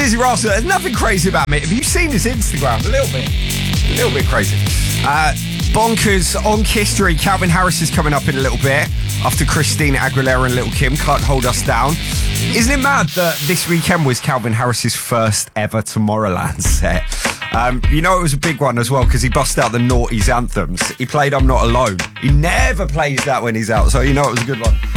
Dizzy Rascal, there's nothing crazy about me. Have you seen his Instagram? A little bit crazy. Bonkers on History. Calvin Harris is coming up in a little bit after Christina Aguilera and Lil' Kim Can't Hold Us Down. Isn't it mad that this weekend was Calvin Harris's first ever Tomorrowland set? It was a big one as well because he bust out the Naughties anthems. He played I'm Not Alone. He never plays that when he's out, so it was a good one.